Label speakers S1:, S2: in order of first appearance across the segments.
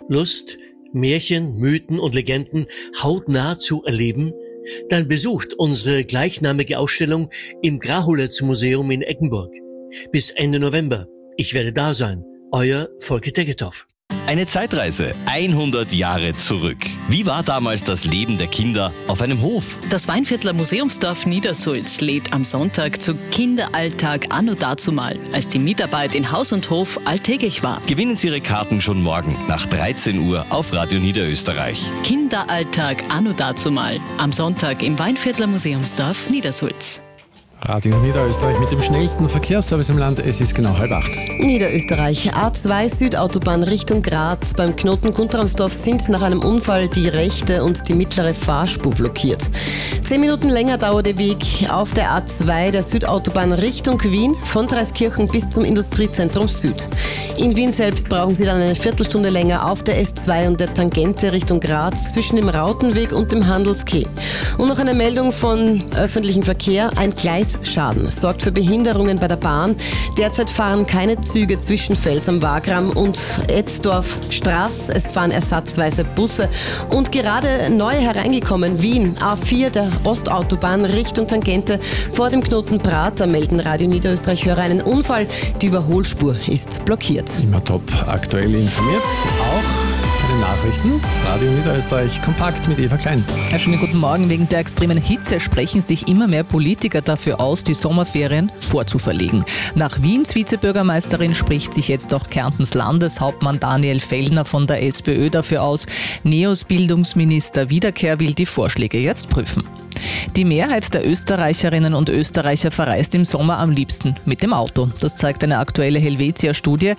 S1: Lust, Märchen, Mythen und Legenden hautnah zu erleben? Dann besucht unsere gleichnamige Ausstellung im Grahulitz Museum in Eggenburg. Bis Ende November. Ich werde da sein. Euer Volker Tegethoff.
S2: Eine Zeitreise 100 Jahre zurück. Wie war damals das Leben der Kinder auf einem Hof?
S3: Das Weinviertler Museumsdorf Niedersulz lädt am Sonntag zu Kinderalltag anno dazumal, als die Mitarbeit in Haus und Hof alltäglich war.
S2: Gewinnen Sie Ihre Karten schon morgen nach 13 Uhr auf Radio Niederösterreich.
S3: Kinderalltag anno dazumal, am Sonntag im Weinviertler Museumsdorf Niedersulz.
S4: Radio Niederösterreich mit dem schnellsten Verkehrsservice im Land. Es ist genau 7:30.
S5: Niederösterreich, A2 Südautobahn Richtung Graz. Beim Knoten Guntramsdorf sind nach einem Unfall die rechte und die mittlere Fahrspur blockiert. 10 Minuten länger dauert der Weg auf der A2 der Südautobahn Richtung Wien von Dreiskirchen bis zum Industriezentrum Süd. In Wien selbst brauchen Sie dann eine Viertelstunde länger auf der S2 und der Tangente Richtung Graz zwischen dem Rautenweg und dem Handelskeh. Und noch eine Meldung von öffentlichem Verkehr. Ein Gleisschaden sorgt für Behinderungen bei der Bahn. Derzeit fahren keine Züge zwischen Fels am Wagram und Etzdorf-Straß. Es fahren ersatzweise Busse. Und gerade neu hereingekommen, Wien, A4 der Ostautobahn Richtung Tangente vor dem Knoten Prater melden Radio Niederösterreich-Hörer einen Unfall. Die Überholspur ist blockiert.
S4: Immer top aktuell informiert. Auch bei den Nachrichten. Radio Niederösterreich kompakt mit Eva Klein.
S6: Ja, schönen guten Morgen. Wegen der extremen Hitze sprechen sich immer mehr Politiker dafür aus, die Sommerferien vorzuverlegen. Nach Wiens Vizebürgermeisterin spricht sich jetzt auch Kärntens Landeshauptmann Daniel Fellner von der SPÖ dafür aus. Neos Bildungsminister Wiederkehr will die Vorschläge jetzt prüfen. Die Mehrheit der Österreicherinnen und Österreicher verreist im Sommer am liebsten mit dem Auto. Das zeigt eine aktuelle Helvetia-Studie.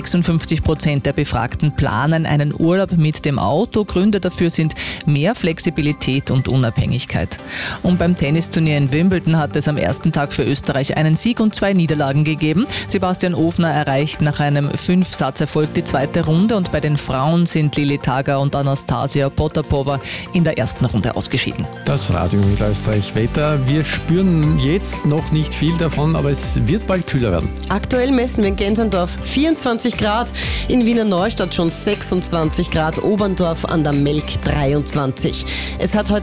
S6: 56% der Befragten planen einen Urlaub mit dem Auto. Gründe dafür sind mehr Flexibilität und Unabhängigkeit. Und beim Tennisturnier in Wimbledon hat es am ersten Tag für Österreich einen Sieg und 2 Niederlagen gegeben. Sebastian Ofner erreicht nach einem 5-Satzerfolg die zweite Runde und bei den Frauen sind Lili Tager und Anastasia Potapova in der ersten Runde ausgeschieden.
S4: Das Radio Niederösterreich Wetter. Wir spüren jetzt noch nicht viel davon, aber es wird bald kühler werden.
S5: Aktuell messen wir in Gensendorf 24 Grad, in Wiener Neustadt schon 26 Grad, Oberndorf an der Melk 23. Es hat heute